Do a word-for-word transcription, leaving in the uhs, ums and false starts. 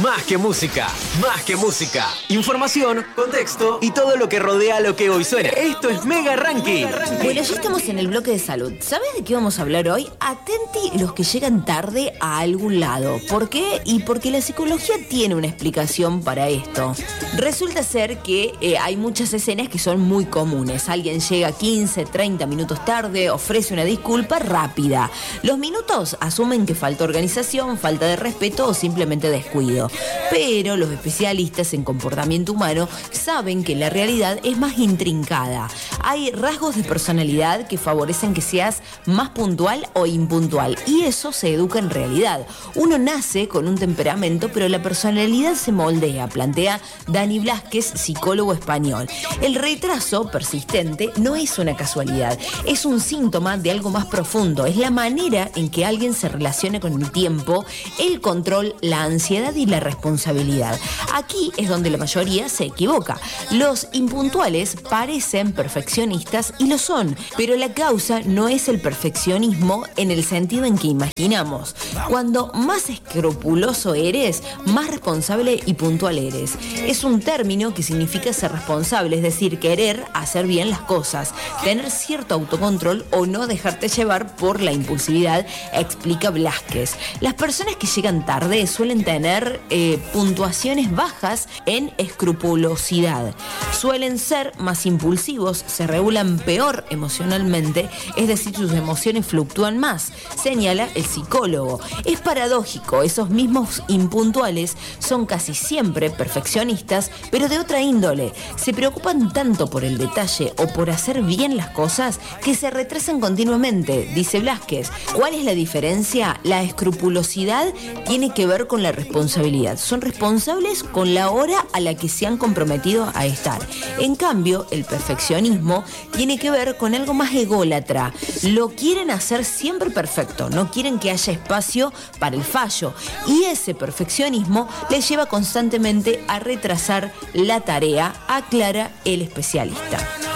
Más que música, más que música. Información, contexto y todo lo que rodea lo que hoy suena. Esto es Mega Ranking. Bueno, ya estamos en el bloque de salud. ¿Sabes de qué vamos a hablar hoy? Atenti los que llegan tarde a algún lado. ¿Por qué? Y porque la psicología tiene una explicación para esto. Resulta ser que eh, hay muchas escenas que son muy comunes. Alguien llega quince, treinta minutos tarde, ofrece una disculpa rápida. Los minutos asumen que falta organización, falta de respeto o simplemente descuido. Pero los especialistas en comportamiento humano saben que la realidad es más intrincada. Hay rasgos de personalidad que favorecen que seas más puntual o impuntual, y eso se educa en realidad. Uno nace con un temperamento, pero la personalidad se moldea, plantea Dani Blázquez, psicólogo español. El retraso persistente no es una casualidad, es un síntoma de algo más profundo. Es la manera en que alguien se relaciona con el tiempo, el control, la ansiedad y la responsabilidad. Aquí es donde la mayoría se equivoca. Los impuntuales parecen perfeccionistas y lo son, pero la causa no es el perfeccionismo en el sentido en que imaginamos. Cuando más escrupuloso eres, más responsable y puntual eres. Es un término que significa ser responsable, es decir, querer hacer bien las cosas, tener cierto autocontrol o no dejarte llevar por la impulsividad, explica Blázquez. Las personas que llegan tarde suelen tener eh, puntuaciones bajas en escrupulosidad. Suelen ser más impulsivos, se regulan peor emocionalmente, es decir, sus emociones fluctúan más, señala el psicólogo. Es paradójico, esos mismos impuntuales son casi siempre perfeccionistas, pero de otra índole. Se preocupan tanto por el detalle o por hacer bien las cosas que se retrasan continuamente, dice Blázquez. ¿Cuál es la diferencia? La escrupulosidad tiene que ver con la responsabilidad. Son responsables con la hora a la que se han comprometido a estar. En cambio, el perfeccionismo tiene que ver con algo más ególatra. Lo quieren hacer siempre perfecto, no quieren que haya espacio para el fallo. Y ese perfeccionismo les lleva constantemente a retrasar la tarea, aclara el especialista.